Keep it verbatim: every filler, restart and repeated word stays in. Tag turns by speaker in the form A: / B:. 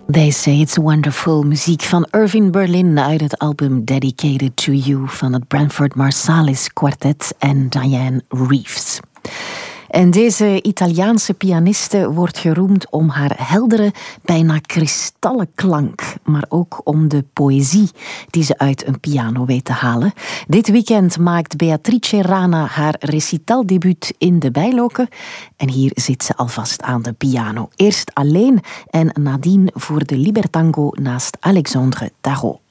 A: They Say It's Wonderful, muziek van Irving Berlin uit het album Dedicated to You van het Branford Marsalis Quartet en Diane Reeves. En deze Italiaanse pianiste wordt geroemd om haar heldere, bijna kristallen klank, maar ook om de poëzie die ze uit een piano weet te halen. Dit weekend maakt Beatrice Rana haar recitaldebuut in de Bijloken en hier zit ze alvast aan de piano. Eerst alleen en nadien voor de Libertango naast Alexandre Tarot.